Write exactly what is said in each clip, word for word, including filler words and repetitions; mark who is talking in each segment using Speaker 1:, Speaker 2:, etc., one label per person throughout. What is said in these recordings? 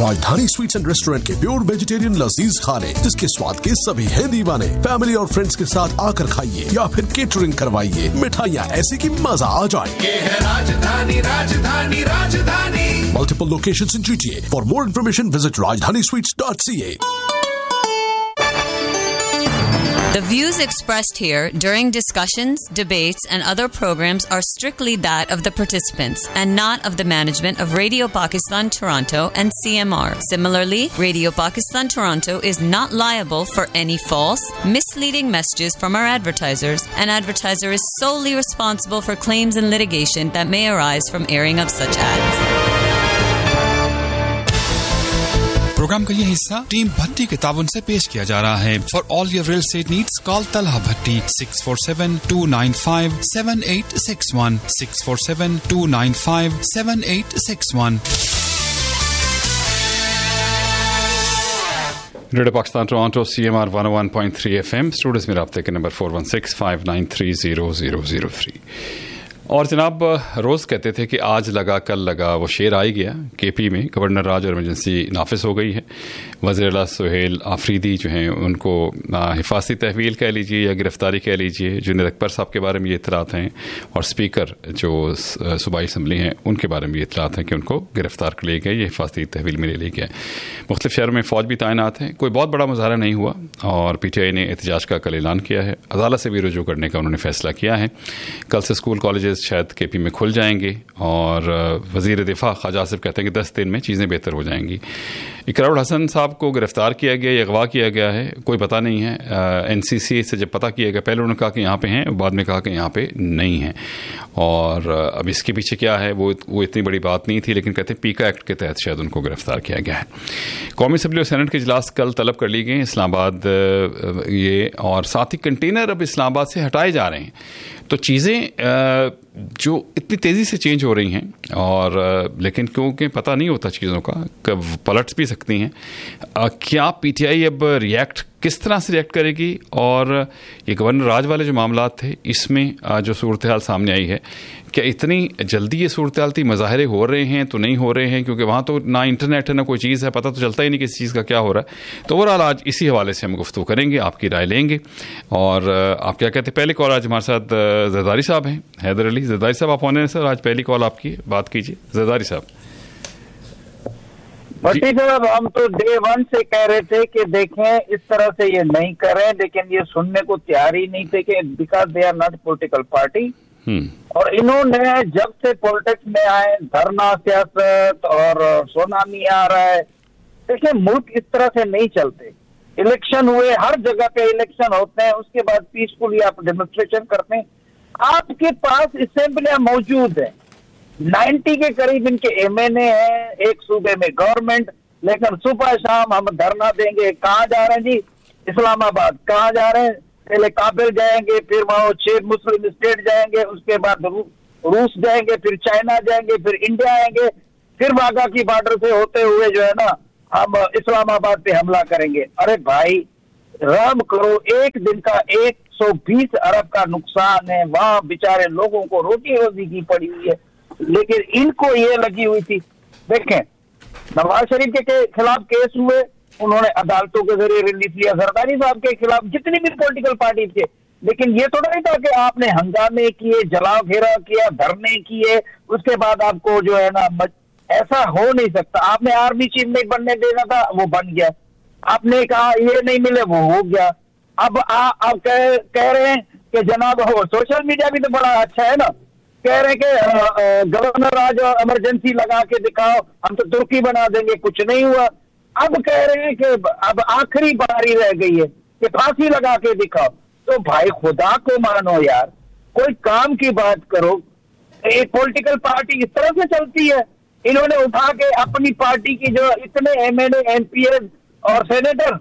Speaker 1: राजधानी sweets and restaurant के pure vegetarian लजीज खाने, जिसके स्वाद के सभी हैं दीवाने। फैमिली और फ्रेंड्स के साथ आकर खाइए या फिर केटरिंग करवाइए। मिठाइयाँ ऐसी कि मजा आ जाए।
Speaker 2: ये है राजधानी, राजधानी, राजधानी।
Speaker 1: Multiple locations in G T A. For more information, visit rajdhani sweets dot c a.
Speaker 3: The views expressed here during discussions, debates, and other programs are strictly that of the participants and not of the management of Radio Pakistan Toronto and C M R. Similarly, Radio Pakistan Toronto is not liable for any false, misleading messages from our advertisers. An advertiser is solely responsible for claims and litigation that may arise from airing of such ads.
Speaker 4: Programme का ये हिस्सा team भट्टी के ताबन से पेश किया जा रहा है। For all your real estate needs call Talha Bhatti six four seven to nine five seven eight six one six four seven to nine five seven eight six one.
Speaker 5: Radio Pakistan Toronto C M R one O one point three F M. Studios में रब्ते के number four one six five nine three zero zero zero three. और जनाब रोज़ कहते थे कि आज लगा कल लगा, वो शेर आ ही गया। के पी में गवर्नर राज और इमरजेंसी नाफिस हो गई है। वज़ीर आला सुहेल आफरीदी जो हैं उनको हिफाजती तहवील कह लीजिए या गिरफ्तारी कह लीजिए। जुनैद अकबर साहब के बारे में ये इतलात हैं और स्पीकर जो सूबाई असम्बली हैं उनके बारे में ये इतलात हैं कि उनको गिरफ्तार कर लिए गए, ये हिफाजती तहवील में ले लिया गया। मुख्तलिफ शहरों में फ़ौज भी तैनात हैं। कोई बहुत बड़ा मुजाहरा नहीं हुआ और पी टी आई ने एहतजाज का कल ऐलान किया है। अदालत से भी रुजू करने का उन्होंने फैसला किया है। कल से स्कूल कॉलेजेस शायद के पी में खुल जाएंगे और वज़ीर दिफा ख्वाजा आसिफ कहते हैं कि दस दिन में चीज़ें बेहतर हो जाएंगी। इकरारुल हसन साहब को गिरफ्तार किया गया या अगवा किया गया है, कोई पता नहीं है। एन सी सी से जब पता किया गया, पहले उन्होंने कहा कि यहाँ पे हैं, बाद में कहा कि यहाँ पे नहीं हैं। और अब इसके पीछे क्या है वो वो इतनी बड़ी बात नहीं थी, लेकिन कहते हैं पीका एक्ट के तहत शायद उनको गिरफ्तार किया गया है। कौमी असम्बली और सेनेट के इजलास कल तलब कर ली गई इस्लामाबाद ये, और साथ ही कंटेनर अब इस्लामाबाद से हटाए जा रहे हैं। तो चीज़ें जो इतनी तेज़ी से चेंज हो रही हैं और लेकिन क्योंकि पता नहीं होता चीज़ों का, कब पलट भी सकती हैं। क्या पीटीआई अब रिएक्ट किस तरह से रिएक्ट करेगी? और ये गवर्नर राज वाले जो मामला थे इसमें जो सूरत हाल सामने आई है, क्या इतनी जल्दी ये सूरत हाल थी? मज़ाहरे हो रहे हैं तो नहीं हो रहे हैं, क्योंकि वहाँ तो ना इंटरनेट है ना कोई चीज़ है, पता तो चलता ही नहीं किसी चीज़ का क्या हो रहा है। तो ओवरऑल आज इसी हवाले से हम गुफ्तगू करेंगे, आपकी राय लेंगे। और आप क्या कहते हैं? पहले कॉल आज हमारे साथ जरदारी साहब हैं, हैदर अली जरदारी साहब। आप होने सर आज पहली कॉल आपकी, बात कीजिए जरदारी साहब।
Speaker 6: भट्टी साहब, हम तो डे वन से कह रहे थे कि देखें इस तरह से ये नहीं करें, लेकिन ये सुनने को तैयार ही नहीं थे कि because they are not political party. और इन्होंने जब से पॉलिटिक्स में आए, धरना सियासत और सोनामी आ रहा है। देखिए मुल्क इस तरह से नहीं चलते। इलेक्शन हुए, हर जगह पे इलेक्शन होते हैं, उसके बाद पीसफुली आप डेमोन्स्ट्रेशन करते हैं। आपके पास असेंबलियां मौजूद है, नब्बे के करीब इनके एम एन ए है, एक सूबे में गवर्नमेंट, लेकिन सुबह शाम हम धरना देंगे। कहाँ जा रहे हैं जी? इस्लामाबाद। कहाँ जा रहे हैं? पहले काबिल जाएंगे, फिर वहाँ छह मुस्लिम स्टेट जाएंगे, उसके बाद रू, रूस जाएंगे, फिर चाइना जाएंगे, फिर इंडिया आएंगे, फिर वाघा की बॉर्डर से होते हुए जो है ना हम इस्लामाबाद पे हमला करेंगे। अरे भाई रहम करो, एक दिन का एक सौ बीस अरब का नुकसान है, वहाँ बेचारे लोगों को रोटी रोजी की पड़ी हुई है, लेकिन इनको ये लगी हुई थी। देखें नवाज शरीफ के खिलाफ केस हुए, उन्होंने अदालतों के जरिए रिलीफ लिया। जरदारी साहब के खिलाफ जितनी भी पॉलिटिकल पार्टी थे, लेकिन ये तो नहीं था कि आपने हंगामे किए, जलाव घेराव किया, धरने किए, उसके बाद आपको जो है ना, ऐसा हो नहीं सकता। आपने आर्मी चीफ नहीं बनने देना था, वो बन गया। आपने कहा ये नहीं मिले, वो हो गया। अब आप कह, कह रहे हैं कि जनाब हो, सोशल मीडिया भी तो बड़ा अच्छा है ना, कह रहे हैं कि गवर्नर राज इमरजेंसी लगा के दिखाओ, हम तो तुर्की बना देंगे, कुछ नहीं हुआ। अब कह रहे हैं कि अब आखिरी बारी रह गई है कि फांसी लगा के दिखाओ। तो भाई खुदा को मानो यार, कोई काम की बात करो। एक पॉलिटिकल पार्टी इस तरह से चलती है। इन्होंने उठा के अपनी पार्टी की जो इतने M N A, M P S और सेनेटर,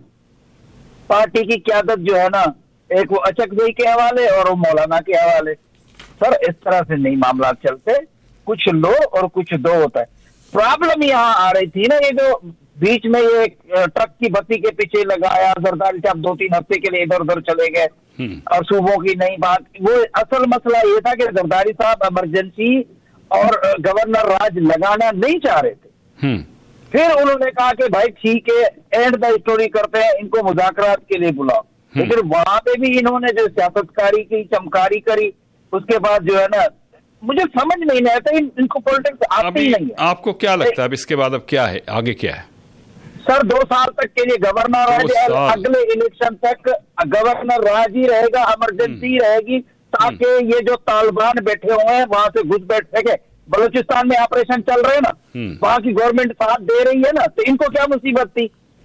Speaker 6: पार्टी की क्यादत जो है ना, एक वो अचकजई के हवाले और वो मौलाना के हवाले। सर इस तरह से नहीं मामला चलते, कुछ लो और कुछ दो होता है। प्रॉब्लम यहाँ आ रही थी ना, ये जो बीच में ये ट्रक की बत्ती के पीछे लगाया, जरदारी साहब दो तीन हफ्ते के लिए इधर उधर चले गए और सूबों की नई बात। वो असल मसला ये था कि जरदारी साहब इमरजेंसी और गवर्नर राज लगाना नहीं चाह रहे थे। फिर उन्होंने कहा कि भाई ठीक है, एंड द स्टोरी करते हैं, इनको मुज़ाकरात के लिए बुलाओ। लेकिन वहां पे भी इन्होंने जो सियासतकारी की, चमकारी करी, उसके बाद जो है ना, मुझे समझ नहीं आता, इन, इनको पॉलिटिक्स आती ही नहीं है।
Speaker 5: आपको क्या लगता है अब इसके बाद अब क्या है, आगे क्या है?
Speaker 6: सर दो साल तक के लिए गवर्नर राज, अगले इलेक्शन तक गवर्नर राज ही रहेगा, इमरजेंसी रहेगी, ताकि ये जो तालिबान बैठे हुए हैं वहां से घुस बैठ सके। बलूचिस्तान में ऑपरेशन चल रहे हैं ना, वहां की गवर्नमेंट साथ दे रही है ना, तो इनको क्या मुसीबत थी?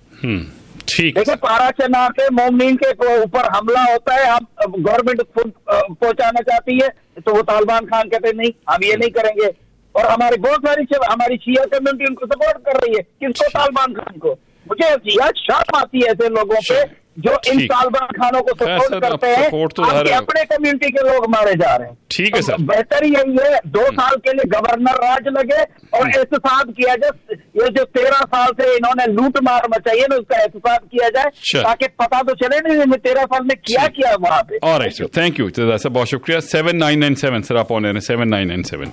Speaker 5: ठीक,
Speaker 6: देखिए पारा चनार के मोमिन के ऊपर हमला होता है, हम गवर्नमेंट खुद पहुंचाना चाहती है, तो वो तालिबान खान कहते हैं नहीं हम ये नहीं करेंगे, और हमारी बहुत सारी हमारी शिया कम्युनिटी उनको सपोर्ट कर रही है। किसको? तालिबान खान को। मुझे यार शर्म आती है ऐसे लोगों पे जो इन तालिबान खानों को सपोर्ट करते हैं, तो अपने कम्युनिटी के लोग मारे जा रहे हैं।
Speaker 5: ठीक है सर,
Speaker 6: बेहतर यही है दो साल के लिए गवर्नर राज लगे और एहतसाब किया जाए, ये जो तेरह साल से इन्होंने लूट मार मचाई है ना, उसका एहतसाब किया जाए, ताकि पता तो चले नहीं तेरह साल में किया किया वहां पे।
Speaker 5: Alright sir, thank you sir, बहुत शुक्रिया। Seven nine nine seven sir, आप on seven nine nine seven.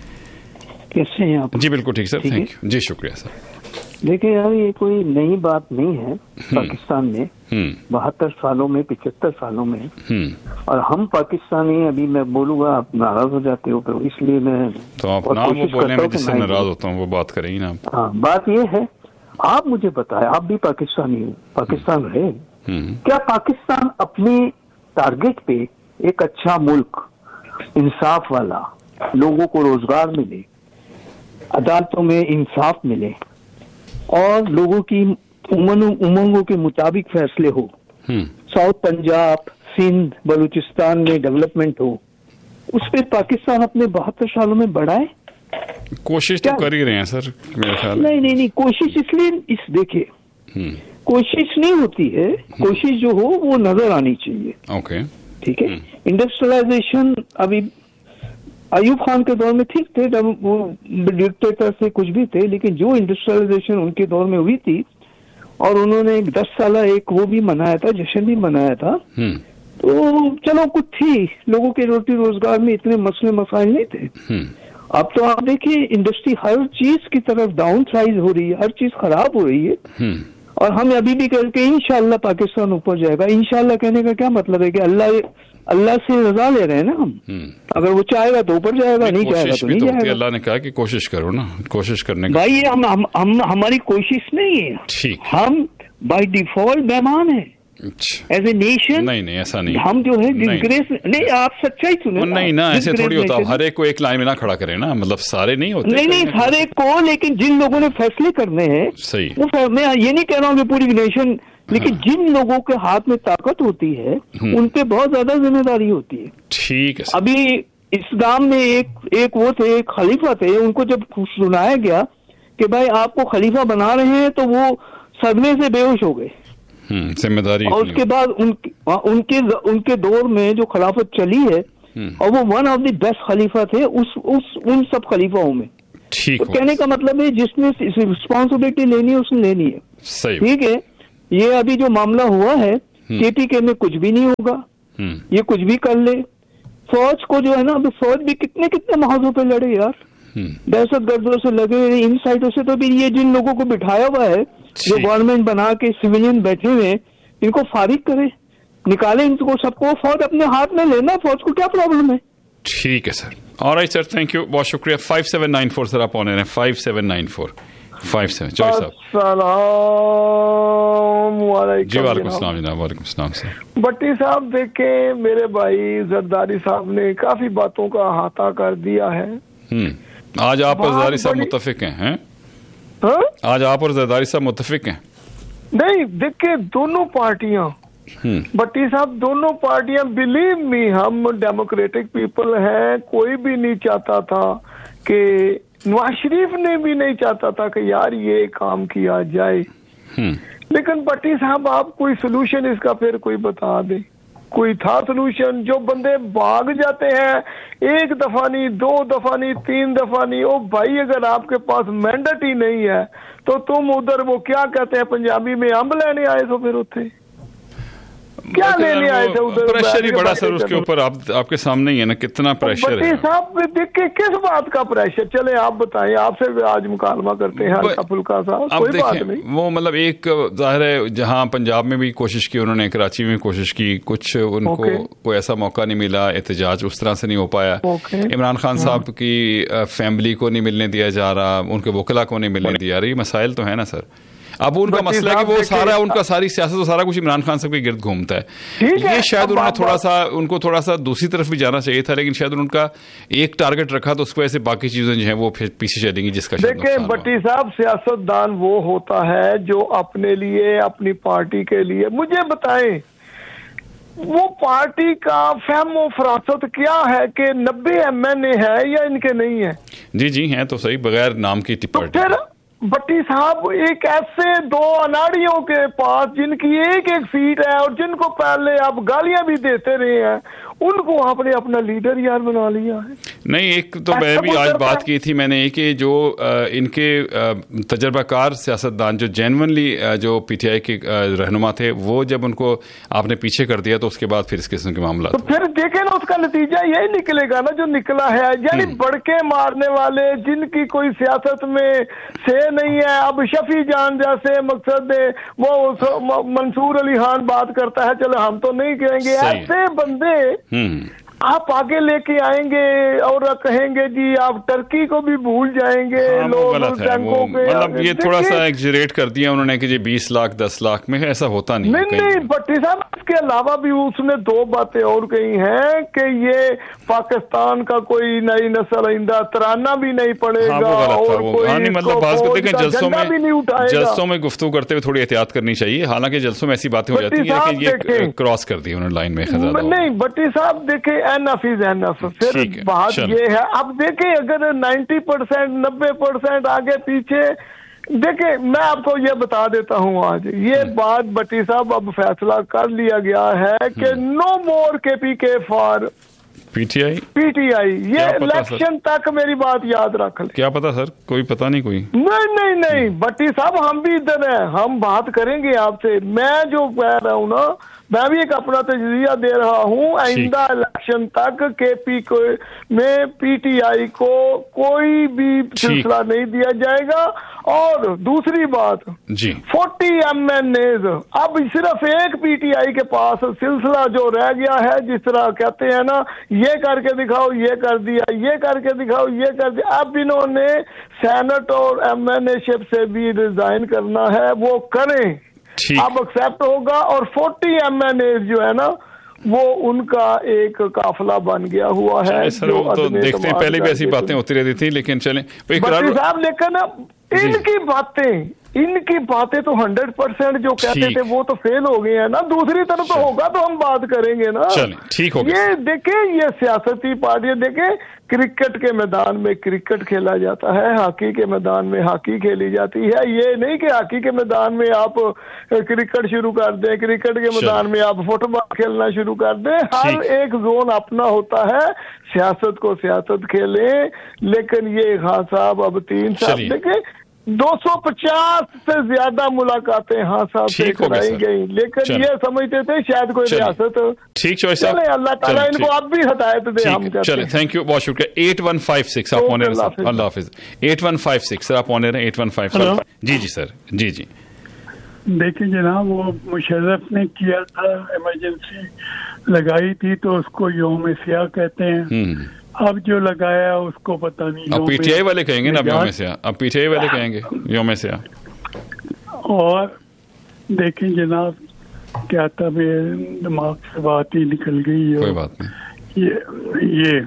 Speaker 7: कैसे हैं आप?
Speaker 5: जी बिल्कुल ठीक सर, थैंक यू जी, शुक्रिया सर।
Speaker 7: देखिए यार, ये कोई नई बात नहीं है पाकिस्तान में, बहत्तर सालों में, पिछहत्तर सालों में, और हम पाकिस्तानी, अभी मैं बोलूंगा आप नाराज हो जाते हो, तो इसलिए मैं
Speaker 5: तो आप नाम वो बोलने में जिससे नाराज होता हूँ वो बात करेंगे ना।
Speaker 7: हाँ, बात ये है, आप मुझे बताएं, आप भी पाकिस्तानी हो, पाकिस्तान रहे, क्या पाकिस्तान अपने टारगेट पे एक अच्छा मुल्क, इंसाफ वाला, लोगों को रोजगार मिले, अदालतों में इंसाफ मिले और लोगों की उमंगों के मुताबिक फैसले हो, साउथ पंजाब, सिंध, बलूचिस्तान में डेवलपमेंट हो, उस पे पाकिस्तान अपने बहत्तर सालों में बढ़ाए?
Speaker 5: कोशिश तो कर ही रहे हैं सर मेरे ख्याल।
Speaker 7: नहीं नहीं नहीं, कोशिश इसलिए, इस देखिए कोशिश नहीं होती है, कोशिश जो हो वो नजर आनी चाहिए।
Speaker 5: ओके,
Speaker 7: ठीक है। इंडस्ट्रियलाइजेशन अभी अयूब खान के दौर में ठीक थे, जब वो डिक्टेटर से कुछ भी थे, लेकिन जो इंडस्ट्रियलाइजेशन उनके दौर में हुई थी, और उन्होंने एक दस साल एक वो भी मनाया था, जश्न भी मनाया था, तो चलो कुछ थी, लोगों के रोटी रोजगार में इतने मसले मसाइल नहीं थे। अब तो आप देखिए इंडस्ट्री हर चीज की तरफ डाउन साइज हो रही है, हर चीज खराब हो रही है, और हम अभी भी करके इंशाल्लाह पाकिस्तान ऊपर जाएगा। इंशाल्लाह कहने का क्या मतलब है कि अल्लाह अल्लाह से रजा ले रहे हैं ना हम, अगर वो चाहेगा तो ऊपर जाएगा, नहीं चाहेगा तो नहीं जाएगा।
Speaker 5: अल्लाह ने कहा कि कोशिश करो ना, कोशिश करने का।
Speaker 7: भाई ये हम, हम, हम हमारी कोशिश नहीं है,
Speaker 5: ठीक,
Speaker 7: हम बाय डिफॉल्ट मेहमान है एज ए नेशन।
Speaker 5: नहीं नहीं ऐसा नहीं,
Speaker 7: हम जो है डिस्ग्रेस नहीं, नहीं आप सच्चाई सुने
Speaker 5: नहीं ना, ऐसे थोड़ी होता, हर एक को एक लाइन में ना खड़ा करे ना, मतलब सारे नहीं होते।
Speaker 7: नहीं नहीं हर एक को, लेकिन जिन लोगों ने फैसले करने हैं,
Speaker 5: सही,
Speaker 7: वो मैं ये नहीं कह रहा हूँ कि पूरी नेशन, लेकिन हाँ। जिन लोगों के हाथ में ताकत होती है उन पे बहुत ज्यादा जिम्मेदारी होती है।
Speaker 5: ठीक है।
Speaker 7: अभी इस्लाम में एक एक वो थे, एक खलीफा थे, उनको जब सुनाया गया कि भाई आपको खलीफा बना रहे हैं, तो वो सदमे से बेहोश हो गए।
Speaker 5: जिम्मेदारी।
Speaker 7: और उसके बाद उन, उनके उनके दौर में जो खिलाफत चली है, और वो वन ऑफ द बेस्ट खलीफा थे उस उस उन सब खलीफाओं में।
Speaker 5: ठीक,
Speaker 7: तो कहने का मतलब है जिसने रिस्पॉन्सिबिलिटी लेनी है उसने लेनी है।
Speaker 5: सही,
Speaker 7: ठीक है। ये अभी जो मामला हुआ है केपीके में, कुछ भी नहीं होगा, ये कुछ भी कर ले। फौज को जो है ना, अभी फौज भी कितने कितने महाजों पे लड़े यार, दहशत गर्दों से लगे, इन साइडों से। तो भी ये जिन लोगों को बिठाया हुआ है, जो गवर्नमेंट बना के सिविलियन बैठे हुए, इनको फारिग करे, निकाले इनको सबको, फौज अपने हाथ में लेना, फौज को क्या प्रॉब्लम है?
Speaker 5: ठीक है sir, alright sir, thank you, बहुत शुक्रिया। Five seven nine four sir, आप ऑन है, five seven nine four five seven. Joy साहब जी, वालेकुम सलाम जनाब। वालेकुम सलाम सर।
Speaker 8: भट्टी साहब, देखे मेरे भाई जरदारी साहब ने काफी बातों का अहाता कर दिया है।
Speaker 5: हम्म आज आप और जरदारी साहब मुत्तफिक हैं, हैं?
Speaker 8: हा?
Speaker 5: आज आप और जरदारी साहब मुत्तफिक हैं?
Speaker 8: नहीं, देखे दोनों पार्टियां, भट्टी साहब, दोनों पार्टियां, बिलीव मी, हम डेमोक्रेटिक पीपल हैं, कोई भी नहीं चाहता था कि, नवाज शरीफ ने भी नहीं चाहता था कि यार ये काम किया जाए, लेकिन भट्टी साहब आप कोई सोल्यूशन इसका फिर कोई बता दे। कोई था सोल्यूशन? जो बंदे भाग जाते हैं, एक दफा नहीं, दो दफा नहीं, तीन दफा नहीं, ओ भाई अगर आपके पास मैंडेट ही नहीं है तो तुम उधर वो क्या कहते हैं पंजाबी में, अम्ब लेने आए तो फिर उठे क्या लेने आए थे उधर?
Speaker 5: प्रेशर ही बड़ा सर उसके ऊपर, आप आपके सामने ही है ना कितना प्रेशर है
Speaker 8: साहब। देख के किस बात का प्रेशर? चले आप बताएं, आपसे आज मुकालमा करते हैं हल्का फुल्का सा, कोई बात नहीं।
Speaker 5: वो मतलब एक जाहिर है जहां पंजाब में भी कोशिश की उन्होंने, कराची में कोशिश की, कुछ उनको कोई ऐसा मौका नहीं मिला, एहतजाज उस तरह से नहीं हो पाया। इमरान खान साहब की फैमिली को नहीं मिलने दिया जा रहा, उनके वकला को नहीं मिलने दिया रही, मसाइल तो है ना सर। अब उनका मसला है कि वो सारा उनका सारी सियासत और सारा कुछ इमरान खान साहब के गिर्द घूमता है। ये शायद उन्होंने थोड़ा सा उनको थोड़ा सा दूसरी तरफ भी जाना चाहिए था, लेकिन शायद उनका एक टारगेट रखा तो उसकी वजह से बाकी चीजें जो हैं वो फिर पीछे चलेंगी, जिसका
Speaker 8: देखिए भट्टी साहब, सियासतदान वो होता है जो अपने लिए, अपनी पार्टी के लिए, मुझे बताएं वो पार्टी का फहमो फरासत क्या है कि नब्बे एम एन ए है या इनके नहीं है?
Speaker 5: जी जी हैं तो सही, बगैर नाम की पार्टी।
Speaker 8: फिर भट्टी साहब एक ऐसे दो अनाड़ियों के पास जिनकी एक एक सीट है और जिनको पहले आप गालियां भी देते रहे हैं, उनको आपने अपना लीडर यार बना लिया है।
Speaker 5: नहीं, एक तो मैं भी आज बात की थी मैंने कि जो इनके तजर्बाकार सियासतदान जो जेन्युइनली जो पीटीआई के रहनुमा थे, वो जब उनको आपने पीछे कर दिया तो उसके बाद फिर इस किस्म के मामला,
Speaker 8: तो फिर देखे ना उसका नतीजा यही निकलेगा ना जो निकला है। यानी बड़के मारने वाले जिनकी कोई सियासत में से नहीं है, अब शफी जान जैसे मकसद वो मंसूर अली खान बात करता है, चलो हम तो नहीं कहेंगे, ऐसे बंदे आप आगे लेके आएंगे और कहेंगे जी आप टर्की को भी भूल जाएंगे।
Speaker 5: हाँ, लोग मतलब ये थोड़ा सा एग्जरेट कर दिया उन्होंने कि जी बीस लाख दस लाख में, ऐसा होता नहीं।
Speaker 8: नहीं नहीं भट्टी साहब, इसके अलावा भी उसने दो बातें और कही हैं कि ये पाकिस्तान का कोई नई नस्ल आइंदा तराना भी नहीं पड़ेगा। हाँ, और कोई
Speaker 5: हाँ, मतलब बात को देखें, जलसों में
Speaker 8: भी नहीं उठाएगा।
Speaker 5: जलसों में गुफ्तगू करते हुए थोड़ी एहतियात करनी चाहिए, हालांकि जलसों में ऐसी बातें हो जाती है कि ये क्रॉस कर दी उन्होंने लाइन में।
Speaker 8: नहीं भट्टी साहब देखे, एनफ इज एनफ। फिर बात ये है, अब देखें अगर नब्बे परसेंट नब्बे परसेंट आगे पीछे, देखें मैं आपको ये बता देता हूं आज ये बात भट्टी साहब, अब फैसला कर लिया गया है कि नो मोर के पी के फॉर
Speaker 5: पीटीआई
Speaker 8: पीटीआई ये इलेक्शन तक मेरी बात याद रख ले।
Speaker 5: क्या पता सर, कोई पता नहीं कोई
Speaker 8: नहीं नहीं नहीं भट्टी साहब, हम भी इधर हैं, हम बात करेंगे आपसे। मैं जो कह रहा हूं ना, मैं भी एक अपना तजरिया दे रहा हूं, आइंदा इलेक्शन तक केपी को में पीटीआई को कोई भी सिलसिला नहीं दिया जाएगा। और दूसरी बात
Speaker 5: जी,
Speaker 8: फोर्टी एम एन एज, अब सिर्फ एक पीटीआई के पास सिलसिला जो रह गया है, जिस तरह कहते हैं ना, ये करके दिखाओ, ये कर दिया, ये करके दिखाओ, ये कर दिया। अब इन्होंने सेनेट और एम एन ए शिप से भी रिजाइन करना है, वो करें, अब एक्सेप्ट होगा। और फोर्टी एम एन ए जो है ना, वो उनका एक काफिला बन गया हुआ है।
Speaker 5: सर, जो तो देखते हैं, पहले भी ऐसी बातें होती रहती थी, लेकिन चलें
Speaker 8: साहब, लेकिन इनकी बातें इनकी बातें तो हंड्रेड परसेंट जो कहते थे वो तो फेल हो गए हैं ना। दूसरी तरफ तो होगा तो हम बात करेंगे ना।
Speaker 5: ठीक हो गया।
Speaker 8: ये देखे, ये सियासती पार्टियां देखे, क्रिकेट के मैदान में क्रिकेट खेला जाता है, हॉकी के मैदान में हॉकी खेली जाती है। ये नहीं कि हॉकी के मैदान में आप क्रिकेट शुरू कर दें, क्रिकेट के मैदान में आप फुटबॉल खेलना शुरू कर दें। हर एक जोन अपना होता है, सियासत को सियासत खेलें। लेकिन ये खान साहब अब तीन साल देखे, दो सौ पचास से ज्यादा मुलाकातें हाँ साहब से कराई गई, लेकिन ये समझते थे शायद कोई रियासत।
Speaker 5: ठीक चॉइस साहब,
Speaker 8: अल्लाह ताला इनको अब भी हदायत दे। हम
Speaker 5: चले, थैंक यू, बहुत शुक्रिया। एट वन फाइव सिक्स आप on air, Allah Hafiz. Eight one five six आप on air, eight one five. Ji ji sir, जी जी।
Speaker 9: देखिए जनाब, वो मुशर्रफ ने किया था, इमरजेंसी लगाई थी तो उसको यौम सियाह कहते हैं। अब जो लगाया उसको पता नहीं,
Speaker 5: अब पीटीआई वाले कहेंगे ना यौम सियाह, अब पीटीआई वाले कहेंगे यौम सियाह।
Speaker 9: और देखें जनाब, क्या था, मेरे दिमाग से बात ही निकल गई।
Speaker 5: कोई बात नहीं।
Speaker 9: ये ये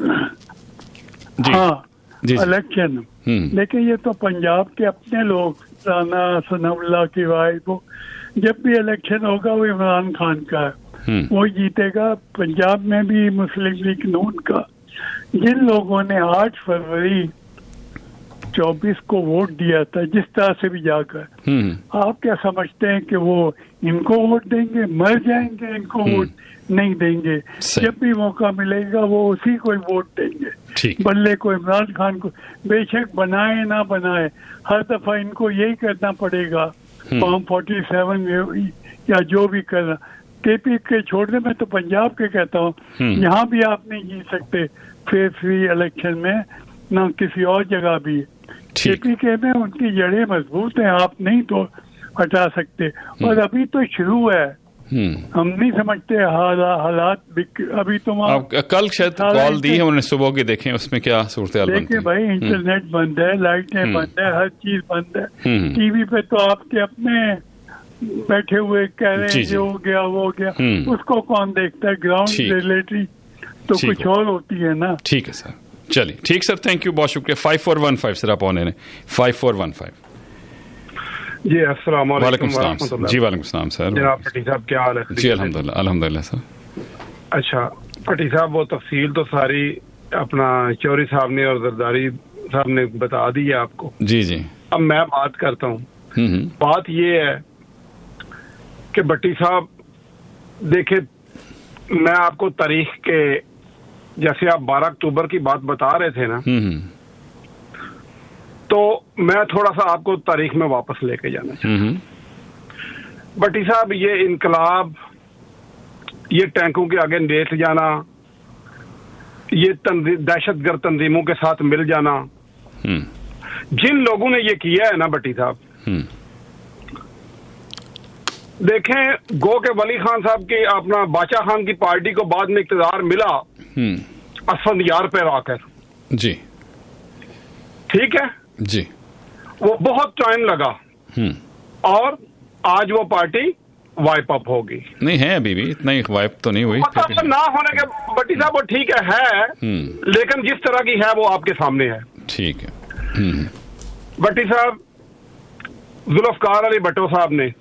Speaker 5: जी,
Speaker 9: हाँ
Speaker 5: जी,
Speaker 9: इलेक्शन, लेकिन ये तो पंजाब के अपने लोग, राना सनाउल्लाह की वाइफ, वो जब भी इलेक्शन होगा वो इमरान खान का है, वो जीतेगा। पंजाब में भी मुस्लिम लीग नून का, जिन लोगों ने आठ फरवरी चौबीस को वोट दिया था, जिस तरह से भी जाकर, आप क्या समझते हैं कि वो इनको वोट देंगे? मर जाएंगे, इनको वोट नहीं देंगे। जब भी मौका मिलेगा वो उसी को वोट देंगे, बल्ले को, इमरान खान को। बेशक बनाए ना बनाए, हर दफा इनको यही करना पड़ेगा, फॉर्म फोर्टी सेवन या जो भी करना। केपी के छोड़ने में तो पंजाब के कहता हूँ, यहाँ भी आप नहीं जीत सकते फेयर फ्री इलेक्शन में, ना किसी और जगह भी। केपी के में उनकी जड़ें मजबूत हैं, आप नहीं तो हटा सकते। और अभी तो शुरू है, हम नहीं समझते हाला, हालात अभी तो
Speaker 5: आप कल शायद कॉल दी है उन्होंने सुबह की, देखें उसमें क्या सूरत हाल बनती है।
Speaker 9: देखें भाई, इंटरनेट बंद है, लाइटें बंद है, हर चीज बंद है। टीवी पे तो आपके अपने बैठे हुए कह रहे हैं जो हो गया वो हो गया, उसको कौन देखता है? ग्राउंड रियलिटी तो कुछ और होती है ना।
Speaker 5: ठीक है सर, चलिए ठीक सर, थैंक यू, बहुत शुक्रिया। Five four one five sir आप ऑन है, फाइव फोर वन फाइव।
Speaker 10: जी अस्सलाम
Speaker 5: वालेकुम सलाम जी। वालेकुम सलाम सर।
Speaker 10: जनाब भट्टी साहब क्या हाल है?
Speaker 5: जी अल्हम्दुलिल्लाह अल्हम्दुलिल्लाह सर।
Speaker 10: अच्छा भट्टी साहब, वो तफसील तो सारी अपना चौधरी साहब ने और जरदारी साहब ने बता दी है आपको।
Speaker 5: जी जी।
Speaker 10: अब मैं बात करता हूँ। बात ये है कि भट्टी साहब देखे, मैं आपको तारीख के, जैसे आप बारह अक्टूबर की बात बता रहे थे ना, तो मैं थोड़ा सा आपको तारीख में वापस लेके जाना चाहता हूँ। भट्टी साहब, ये इनकलाब, ये टैंकों के आगे लेट जाना, ये दहशतगर्द तंजीमों के साथ मिल जाना, जिन लोगों ने ये किया है ना भट्टी साहब, देखें गो के वली खान साहब की, अपना बादशाह खान की पार्टी को बाद में इक़्तिदार मिला असफंदियार पे आकर,
Speaker 5: जी
Speaker 10: ठीक है
Speaker 5: जी,
Speaker 10: वो बहुत टाइम लगा और आज वो पार्टी वाइप अप होगी।
Speaker 5: नहीं है अभी भी, इतना ही वाइप तो नहीं हुई।
Speaker 10: मतलब ना होने के भट्टी साहब, वो ठीक है, है लेकिन जिस तरह की है वो आपके सामने है।
Speaker 5: ठीक है
Speaker 10: भट्टी साहब, जुल्फकार अली भट्टो साहब ने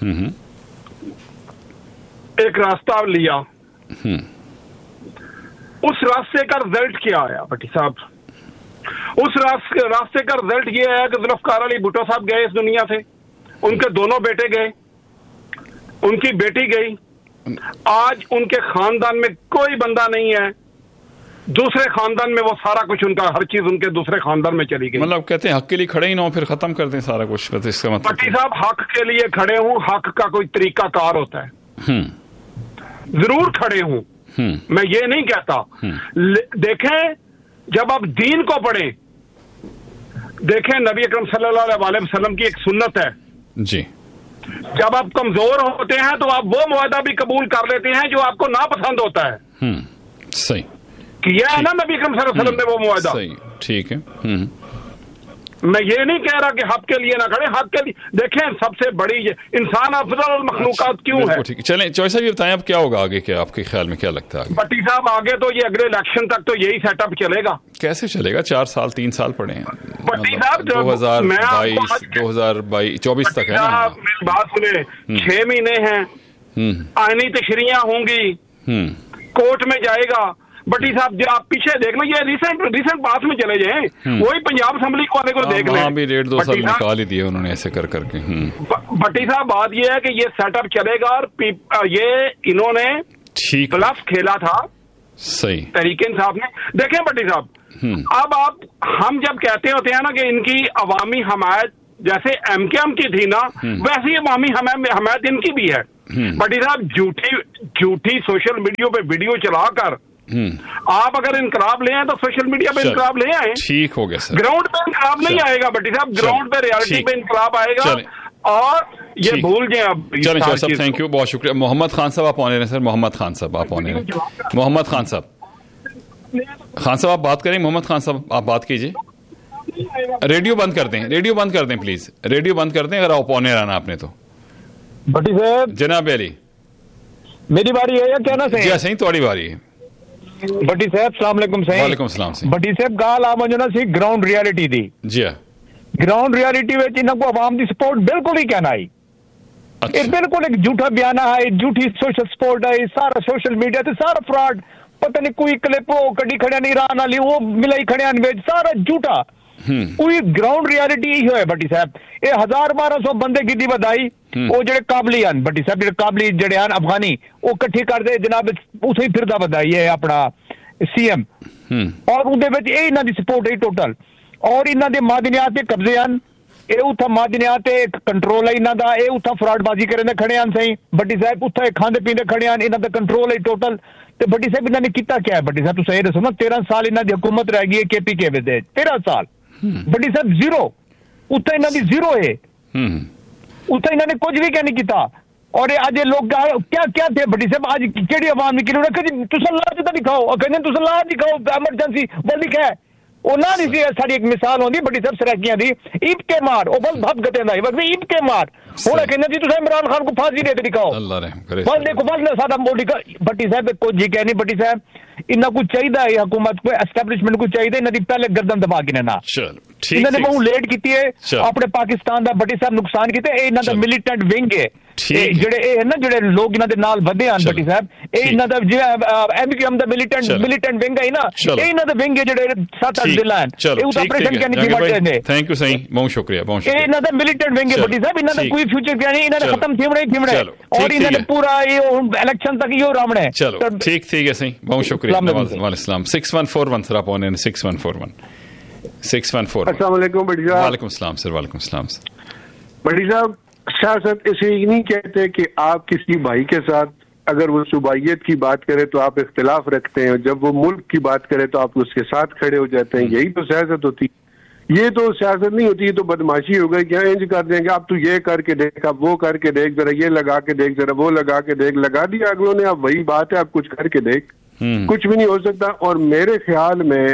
Speaker 10: एक रास्ता लिया, उस रास्ते का रिजल्ट क्या आया भट्टी साहब? उस रास्ते रास्ते का रिजल्ट ये है कि जुल्फकार अली भुट्टो साहब गए इस दुनिया से, उनके दोनों बेटे गए, उनकी बेटी गई, आज उनके खानदान में कोई बंदा नहीं है, दूसरे खानदान में वो सारा कुछ उनका, हर चीज उनके दूसरे खानदान में चली गई।
Speaker 5: मतलब कहते हैं हक के लिए खड़े ही ना हो, फिर खत्म कर दें सारा कुछ, इसका मतलब
Speaker 10: भट्टी साहब हक के लिए खड़े हूं, हक का कोई तरीका कार होता है, जरूर खड़े हूं, मैं ये नहीं कहता। देखें, जब आप दीन को पढ़ें, देखें नबी अकरम सल्लल्लाहु अलैहि वसल्लम की एक सुन्नत है
Speaker 5: जी,
Speaker 10: जब आप कमजोर होते हैं तो आप वो मुआहदा भी कबूल कर लेते हैं जो आपको नापसंद होता है।
Speaker 5: सही
Speaker 10: किया है ना नबी अकरम सल्लल्लाहु अलैहि वसल्लम ने वो मुआहदा।
Speaker 5: सही, ठीक है।
Speaker 10: मैं ये नहीं कह रहा कि हक के लिए ना खड़े, हक के लिए देखें, सबसे बड़ी इंसान अफजल मखलूकात क्यों है।
Speaker 5: ठीक है, चलें चौधरी साहब ये बताएं अब क्या होगा आगे, क्या आपके ख्याल में क्या लगता है?
Speaker 10: भट्टी साहब, आगे तो ये अगले इलेक्शन तक तो यही सेटअप चलेगा।
Speaker 5: कैसे चलेगा? चार साल तीन साल पड़े हैं
Speaker 10: भट्टी साहब,
Speaker 5: दो हजार बाईस दो हजार बाईस चौबीस तक है ना।
Speaker 10: मेरी बात सुने, छह महीने हैं, आईनी तशरीयां होंगी, कोर्ट में जाएगा। भट्टी साहब, जो आप पीछे देख लो, ये रिसेंट रिसेंट पास में चले जाएं, वही पंजाब असेंबली वाले को देख लें,
Speaker 5: भी डेढ़ दो साल निकाल ही दिए उन्होंने ऐसे कर करके।
Speaker 10: भट्टी साहब, बात ये है कि ये सेटअप चलेगा और ये इन्होंने ब्लफ खेला था,
Speaker 5: सही
Speaker 10: तरीके साहब ने। देखें भट्टी साहब, अब आप, हम जब कहते होते हैं ना कि इनकी अवामी हमायत जैसे एमकेएम की थी ना, वैसे ही अवामी हमायत इनकी भी है। भट्टी साहब, झूठी झूठी सोशल मीडिया पे वीडियो चलाकर आप अगर इनकलाब ले आए तो सोशल मीडिया पे इनकलाब ले आए,
Speaker 5: ठीक हो गया सर।
Speaker 10: ग्राउंड पे इनकलाब नहीं आएगा भट्टी साहब, ग्राउंड पे रियलिटी पे इनकलाब आएगा और ये भूल जाए अब।
Speaker 5: चलें चौधरी साहब, थैंक यू, बहुत शुक्रिया। मोहम्मद खान साहब आप ऑन सर, मोहम्मद खान साहब आप ऑन। मोहम्मद खान साहब, खान साहब आप बात करें, मोहम्मद खान साहब आप बात कीजिए। रेडियो बंद कर दें, रेडियो बंद कर दें प्लीज, रेडियो बंद कर दें अगर आप ऑन रहना आपने तो।
Speaker 11: भट्टी साहब,
Speaker 5: जनाब अली,
Speaker 11: मेरी बारी है या क्या ना?
Speaker 5: जी सही, थोड़ी बारी है।
Speaker 11: भट्टी साहब, सलाम अलैकुम सही।
Speaker 5: वालेकुम सलाम सही।
Speaker 11: भट्टी साहब, गाल आ वजना सी ग्राउंड रियलिटी दी।
Speaker 5: जी हां,
Speaker 11: ग्राउंड रियलिटी विच इन्हां को आवाम दी सपोर्ट बिल्कुल ही कहना आई। अच्छा। ये बिल्कुल एक झूठा बयाना है, झूठी सोशल सपोर्ट है, सारा सोशल मीडिया ते सारा फ्रॉड, पता नहीं कोई क्लिप हो कड़ी खड़िया नहीं रान वाली, वो मिलाई खड़िया विच सारा झूठा। कोई ग्राउंड रियलिटी ही है भट्टी साहब। ये हजार बारह सौ बंदे की बधाई, वो जेडे काबली हैं भट्टी साहब, जेडे काबली जेडे हैं अफगानी, वो कट्ठी कर दे जनाब, उसे ही फिरदा बधाई है अपना सीएम, और उहदे विच ये इन्हां दी सपोर्ट है टोटल। और इन्हां दे मादनियात ते कब्जे हैं, ਇਹ ਉਥਾ ਮਾਦਿਨਿਆਂ ਤੇ ਕੰਟਰੋਲ ਹੈ ਇਹਨਾਂ ਦਾ ਇਹ ਉਥਾ ਫਰਾਡਬਾਜ਼ੀ ਕਰਨ ਦੇ ਖੜੇ ਹਨ ਸਹੀ ਵੱਡੀ ਸਾਹਿਬ ਉਥਾ ਖਾਂਦੇ ਪੀਂਦੇ ਖੜੇ ਹਨ ਇਹਨਾਂ ਦਾ ਕੰਟਰੋਲ ਹੈ ਟੋਟਲ ਤੇ ਵੱਡੀ ਸਾਹਿਬ ਇਹਨਾਂ ਨੇ ਕੀਤਾ ਕੀ ਹੈ ਵੱਡੀ ਸਾਹਿਬ ਤੁਸੀਂ ਇਹ ਦੱਸੋ ਨਾ तेरह ਸਾਲ ਇਹਨਾਂ ਦੀ ਹਕੂਮਤ ਰਹਿ ਗਈ ਹੈ ਕੇਪੀਕੇ ਵਿੱਚ तेरह ਸਾਲ ਵੱਡੀ ਸਾਹਿਬ ਜ਼ੀਰੋ ਉਥਾ ਇਹਨਾਂ ਦੀ ਜ਼ੀਰੋ ਹੈ ਉਥਾ ਇਹਨਾਂ ਨੇ ਕੁਝ ਵੀ ਕਿਆ ਨਹੀਂ ਕੀਤਾ और आज लोग क्या क्या थे बड़ी साहब आज केड़ी आवाम की तुस लाज तो दिखाओ कहते तुस लाज दिखाओ एमरजेंसी वो लिखा है वो ना नहीं सी साड़ी एक मिसाल होंगी बड़ी साहब सराकियां दी ईद के मार वो बस भग गते ना बस ईद के मार वो कहते जी तुस इमरान खान को फांसी देते दिखाओ बस देखो बस सादा मोदी का बड़ी साहब कुछ जी कह नहीं बड़ी साहब इन्ना कुछ चाहिए हुकूमत को एस्टैब्लिशमेंट को चाहिए इन्हों पहले गर्दन दबा के ना इन्होंने बहुत लेट की अपने पाकिस्तान का बड़ी साहब नुकसान किया इन्हों का मिलिटेंट विंग है ਜਿਹੜੇ ਇਹ ਨਾ ਜਿਹੜੇ ਲੋਕ ਇਹਨਾਂ ਦੇ ਨਾਲ ਵਧੇ ਹਨ ਬੱਟੀ ਸਾਹਿਬ ਇਹ ਇਹਨਾਂ ਦਾ ਜਿਹੜਾ ਐਮਕੇਐਮ ਦਾ ਮਿਲੀਟੈਂਟ ਮਿਲੀਟੈਂਟ ਵਿੰਗ ਹੈ ਨਾ ਇਹ ਇਹਨਾਂ ਦੇ ਵਿੰਗ ਜਿਹੜੇ ਸੱਤ ਅੱਠ ਜ਼ਿਲ੍ਹਾ ਹਨ ਇਹ ਉਹ ਆਪਰੇਸ਼ਨ ਕਰਨ ਦੀ ਮਟੇ ਨੇ
Speaker 5: ਥੈਂਕ ਯੂ ਸਹੀ ਬਹੁਤ ਸ਼ੁਕਰੀਆ ਬਹੁਤ ਸ਼ੁਕਰੀਆ
Speaker 11: ਇਹ ਇਹਨਾਂ ਦਾ ਮਿਲੀਟੈਂਟ ਵਿੰਗ ਹੈ ਬੱਟੀ ਸਾਹਿਬ ਇਹਨਾਂ ਦਾ ਕੋਈ ਫਿਊਚਰ ਕਿਆ ਨਹੀਂ ਇਹਨਾਂ ਨੇ ਖਤਮ ਥੀਮਣਾ ਹੀ ਥੀਮਣਾ ਔਰ ਇਹਨਾਂ ਨੇ ਪੂਰਾ ਇਹ ਇਲੈਕਸ਼ਨ ਤੱਕ ਇਹੋ ਰਾਮਣਾ ਹੈ
Speaker 5: ਚਲੋ ਠੀਕ ਠੀਕ ਹੈ ਸਹੀ ਬਹੁਤ ਸ਼ੁਕਰੀਆ Nawaz ਵਾਲੇਕੁਮ six one four one sir ਆਪੋਨੇ six one four one six one four
Speaker 12: अस्सलाम वालेकुम बड़ी साहब
Speaker 5: वालेकुम सलाम सर वालेकुम सलाम
Speaker 12: बड़ी साहब सियासत इसे ही नहीं कहते कि आप किसी भाई के साथ अगर वो सुबाइयत की बात करे तो आप इख्तिलाफ रखते हैं जब वो मुल्क की बात करे तो आप उसके साथ खड़े हो जाते हैं यही तो सियासत होती ये तो सियासत नहीं होती ये तो बदमाशी हो गई क्या इंज कर देंगे आप तो ये करके देख आप वो करके देख जरा ये लगा के देख जरा वो लगा के देख लगा दिया अगलों ने आप वही बात है आप कुछ करके देख कुछ भी नहीं हो सकता और मेरे ख्याल में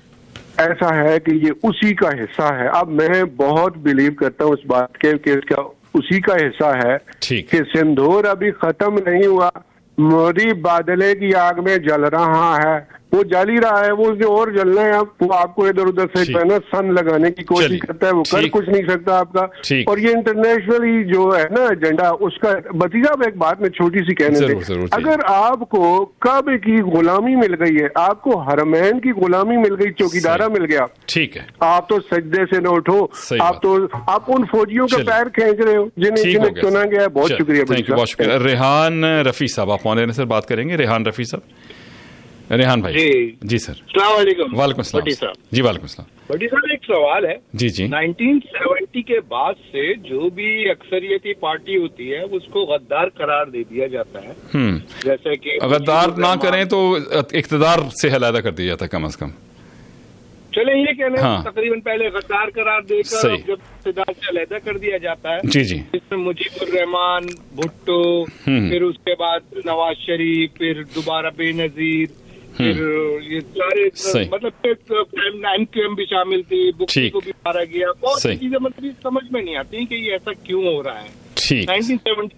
Speaker 12: ऐसा है कि ये उसी का हिस्सा है अब मैं बहुत बिलीव करता हूँ उस बात के कि इसका उसी का हिस्सा है कि सिंदूर अभी खत्म नहीं हुआ मोदी बादले की आग में जल रहा है वो जल ही रहा है वो उसने और जलना है वो आपको इधर उधर से पहले सन लगाने की कोशिश करता है वो कर कुछ नहीं सकता आपका और ये इंटरनेशनली जो है ना एजेंडा उसका भतीजा एक बात में छोटी सी कहने थे अगर आपको कब की गुलामी मिल गई है आपको हरमैन की गुलामी मिल गई चौकीदारा मिल गया
Speaker 5: ठीक है
Speaker 12: आप तो सजदे से न उठो आप तो आप उन फौजियों के पैर खींच रहे हो जिन्हें जिन्हें चुना गया है बहुत शुक्रिया
Speaker 5: बहुत शुक्रिया रेहान रफी साहब आप ऑनलाइन सर बात करेंगे रेहान रफी साहब रेहान भाई जी जी सर
Speaker 13: वालेकुम
Speaker 5: वालेकुम सलाम जी वालेकुम सलाम
Speaker 13: बड़ी साहब एक सवाल है
Speaker 5: जी जी
Speaker 13: नाइनटीन सेवेंटी के बाद से जो भी अक्सरियती पार्टी होती है उसको गद्दार करार दे दिया जाता है जैसे कि
Speaker 5: गद्दार ना करें तो इख्तिदार से अलहदा कर दिया जाता है कम अज कम
Speaker 13: चले ये कहना हाँ। तकरीबन पहले गद्दार करार देकर जब इख्तिदार से अलहदा कर दिया जाता है
Speaker 5: जी जी
Speaker 13: जिसमें मुजीबुर रहमान भुट्टो फिर उसके बाद नवाज शरीफ फिर दोबारा बेनजीर फिर ये सारे मतलब एमक्यूएम भी शामिल थी बुक्की को भी मारा गया बहुत सी चीजें मतलब समझ में नहीं आती कि ये ऐसा क्यों हो रहा है नाइनटीन सेवेंटी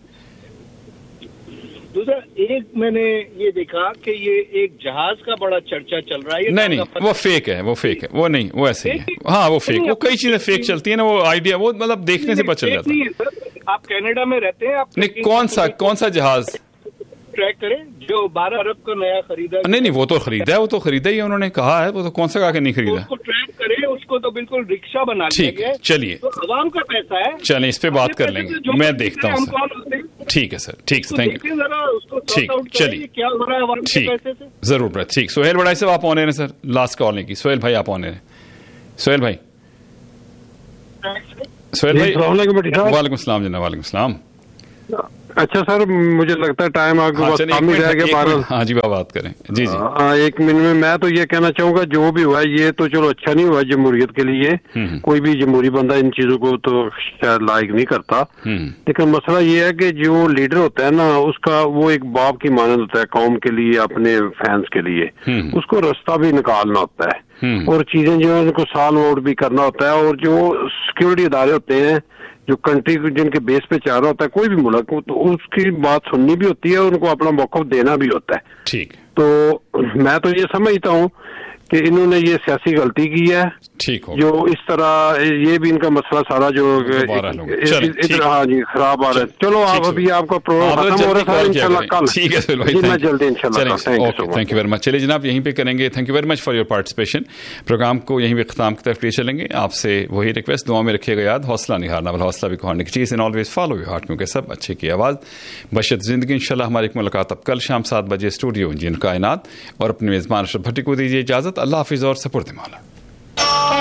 Speaker 13: दूसरा एक मैंने ये देखा कि ये एक जहाज का बड़ा चर्चा चल रहा है
Speaker 5: नहीं नहीं वो फेक है वो फेक है वो नहीं वो ऐसे ही है हाँ वो फेक वो कई चीजें फेक चलती है ना वो आइडिया वो मतलब देखने से पता चल जाता
Speaker 13: है आप कनाडा में रहते हैं आप
Speaker 5: नहीं कौन सा कौन सा जहाज
Speaker 13: ट्रैक करें जो बारह अरब का नया खरीदा
Speaker 5: नहीं नहीं वो तो खरीदा है वो तो खरीदा ही उन्होंने कहा है वो तो कौन सा कहा कि नहीं खरीदा
Speaker 13: उसको ट्रैक करें उसको तो बिल्कुल रिक्शा बना दिया गया है
Speaker 5: चलिए
Speaker 13: तो अवाम का पैसा है
Speaker 5: चलिए इस पे बात कर लेंगे मैं देखता हूँ ठीक है सर ठीक है थैंक यू ठीक चलिए
Speaker 13: क्या हो रहा है अवाम के पैसे से
Speaker 5: जरूर ठीक सोहेल बड़ाई साहब आप ऑन है सर लास्ट कॉल नहीं की सोहेल भाई आप ऑन है सोहेल भाई सोहेल भाई वालेकुम सलाम जना वालेकुम सलाम
Speaker 12: अच्छा सर मुझे लगता है टाइम आपके पास कम ही रह गया बारह
Speaker 5: हाँ जी बात करें जी जी
Speaker 12: हाँ एक मिनट में मैं तो ये कहना चाहूंगा जो भी हुआ ये तो चलो अच्छा नहीं हुआ जमहूरियत के लिए कोई भी जमहूरी बंदा इन चीजों को तो शायद लायक नहीं करता लेकिन मसला ये है कि जो लीडर होता है ना उसका वो एक बाप की मानद होता है कौम के लिए अपने फैंस के लिए उसको रास्ता भी निकालना होता है और चीजें जो है उनको सॉल्व आउट भी करना होता है और जो सिक्योरिटी इदारे होते हैं जो कंट्री जिनके बेस पे चाह रहा होता है कोई भी मुल्क तो उसकी बात सुननी भी होती है और उनको अपना मौक़िफ़ देना भी होता है
Speaker 5: ठीक
Speaker 12: तो मैं तो ये समझता हूँ कि इन्होंने ये सियासी गलती की है
Speaker 5: ठीक हो
Speaker 12: जो इस तरह ये भी इनका मसला सारा जो इधर हाँ जी खराब आ रहा है चलो आप अभी आपका प्रोग्राम खत्म हो रहा है इंशाल्लाह कल
Speaker 5: ठीक है
Speaker 12: मैं जल्दी इंशाल्लाह
Speaker 5: थैंक यू वेरी मच चलिए जनाब यहीं पे करेंगे thank you very much for your participation programme को यहीं पे ख्ताम की तरफ ले चलेंगे आपसे वही रिक्वेस्ट दुआ में रखिएगा याद हौसला नहीं हारना बल्कि हौसला भी खोने की चीज़ and always follow your heart क्योंकि सब अच्छे की आवाज़ बशत जिंदगी इंशाल्लाह हमारी एक मुलाकात अब कल शाम सात बजे स्टूडियो इंजीनियर कायनात और अपने मेज़बान अशरफ भट्टी को दीजिए इजाज़त अल्लाह हाफिज़ और सपुर्द मौला।